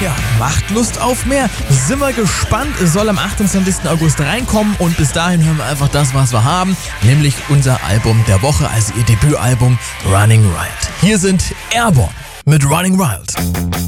Ja, macht Lust auf mehr. Sind wir gespannt. Es soll am 28. August reinkommen und bis dahin hören wir einfach das, was wir haben, nämlich unser Album der Woche, also ihr Debütalbum Running Riot. Hier sind Airborne mit Running Wild.